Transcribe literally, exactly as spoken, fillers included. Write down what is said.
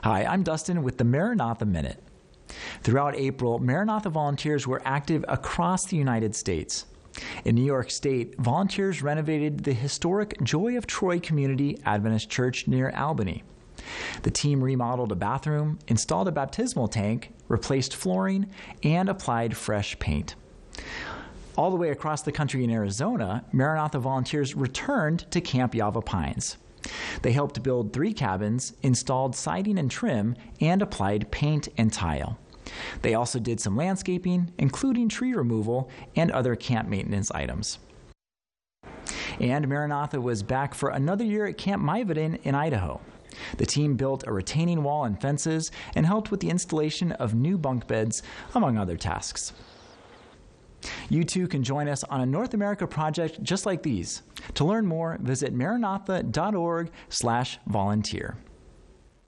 Hi, I'm Dustin with the Maranatha Minute. Throughout April, Maranatha volunteers were active across the United States. In New York State, volunteers renovated the historic Joy of Troy Community Adventist Church near Albany. The team remodeled a bathroom, installed a baptismal tank, replaced flooring, and applied fresh paint. All the way across the country in Arizona, Maranatha volunteers returned to Camp Yava Pines. They helped build three cabins, installed siding and trim, and applied paint and tile. They also did some landscaping, including tree removal and other camp maintenance items. And Maranatha was back for another year at Camp Maivaden in Idaho. The team built a retaining wall and fences and helped with the installation of new bunk beds, among other tasks. You too can join us on a North America project just like these. To learn more, visit maranatha dot org slash volunteer.